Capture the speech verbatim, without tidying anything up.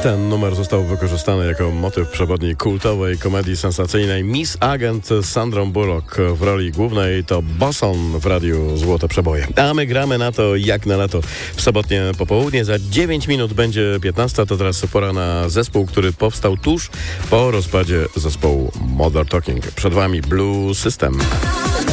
Ten numer został wykorzystany jako motyw przewodni kultowej komedii sensacyjnej Miss Agent z Sandrą Bullock w roli głównej. To Bosson w radiu Złote Przeboje. A my gramy na to jak na lato w sobotnie popołudnie. Za dziewięć minut będzie piętnasta. To teraz pora na zespół, który powstał tuż po rozpadzie zespołu Modern Talking. Przed wami Blue System.